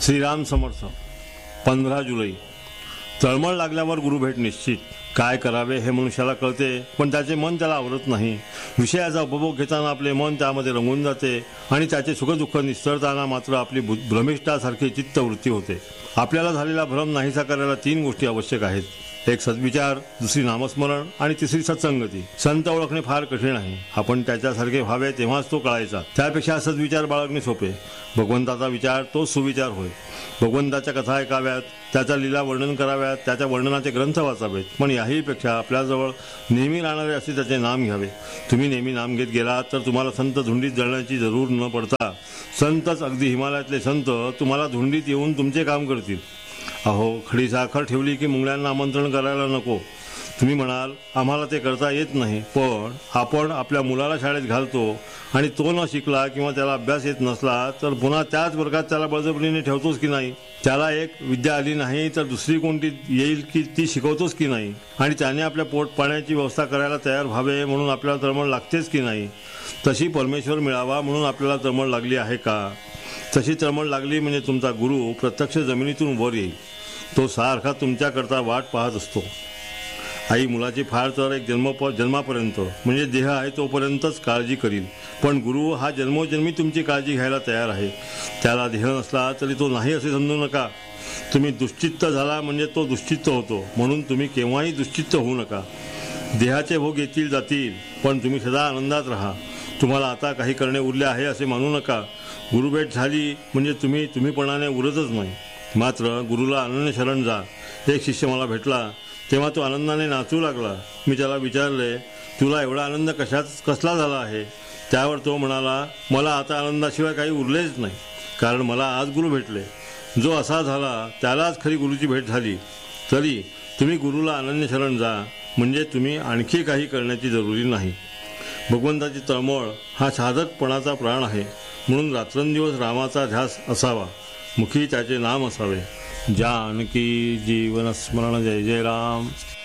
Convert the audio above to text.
श्रीराम समर्थ. 15 जुलै. तळमळ लागल्यावर गुरुभेट निश्चित. काय करावे हे मनुष्याला कळते, पण त्याचे मन त्याला आवरत नाही. विषयाचा उपभोग घेताना आपले मन त्यामध्ये रंगून जाते आणि त्याचे सुखदुःख निस्तरताना मात्र आपली भ्रमिष्ठासारखी चित्तवृत्ती होते. आपल्याला झालेला भ्रम नाहीसा करायला 3 गोष्टी आवश्यक आहेत. एक सद्विचार, दुसरी नामस्मरण आणि तिसरी सत्संगती. संत ओळखणे फार कठीण आहे. आपण त्याच्यासारखे व्हावे तेव्हाच तो कळायचा. त्यापेक्षा सद्विचार बाळगणे सोपे. भगवंताचा विचार तोच सुविचार होय. भगवंताच्या कथा ऐकाव्यात, त्याचा लीला वर्णन कराव्यात, त्याच्या वर्णनाचे ग्रंथ वाचावेत. पण याहीपेक्षा आपल्याजवळ नेहमी राहणारे असे त्याचे नाम घ्यावे. तुम्ही नेहमी नाम घेत गेलात तर तुम्हाला संत धुंडीत जळण्याची जरूर न पडता संतच, अगदी हिमालयातले संत तुम्हाला धुंडीत येऊन तुमचे काम करतील. अहो, खडी साखर ठेवली की मुंगळ्यांना आमंत्रण करायला नको. तुम्ही म्हणाल आम्हाला ते करता येत नाही, पण आपण आपल्या मुलाला शाळेत घालतो आणि तो न शिकला किंवा त्याला अभ्यास येत नसला तर पुन्हा त्याच वर्गात त्याला बळजबरीने ठेवतोच की नाही. त्याला एक विद्या आली नाही तर दुसरी कोणती येईल की ती शिकवतोच की नाही. आणि त्याने आपल्या पोट पाण्याची व्यवस्था करायला तयार व्हावे म्हणून आपल्याला तळमळ लागतेच की नाही. तशी परमेश्वर मिळावा म्हणून आपल्याला तळमळ लागली आहे का? तशी तळमळ लागली म्हणजे तुमचा गुरु प्रत्यक्ष जमिनीतून वर येईल. तो सारखा तुमच्याकरता वाट पाहत असतो. आई मुलाची फार तर एक जन्मापर्यंत म्हणजे देह आहे तोपर्यंतच काळजी करील, पण गुरु हा जन्मोजन्मी तुमची काळजी घ्यायला तयार आहे. त्याला देह नसला तरी तो नाही असे समजू नका. तुम्ही दुश्चित्त झाला म्हणजे तो दुश्चित्त होतो, म्हणून तुम्ही केव्हाही दुश्चित्त होऊ नका. देहाचे भोग येतील जातील, पण तुम्ही सदा आनंदात राहा. तुम्हाला आता काही करणे उरले आहे असे मानू नका. गुरुभेट झाली म्हणजे तुम्हीपणाने उरतच नाही, मात्र गुरुला अनन्य शरण जा. एक शिष्य मला भेटला तेव्हा तो आनंदाने नाचू लागला. मी त्याला विचारले, तुला एवढा आनंद कसला झाला आहे? त्यावर तो म्हणाला, मला आता आनंदाशिवाय काही उरलेच नाही, कारण मला आज गुरु भेटले. जो असा झाला त्यालाच खरी गुरुची भेट झाली. तरी तुम्ही गुरुला अनन्य शरण जा, म्हणजे तुम्ही आणखी काही करण्याची जरुरी नाही. भगवंताची तळमळ हा साधकपणाचा प्राण आहे, म्हणून रात्रंदिवस रामाचा ध्यास असावा, मुखी त्याचे नाम असावे. जानकी जीवन स्मरण. जय जय राम.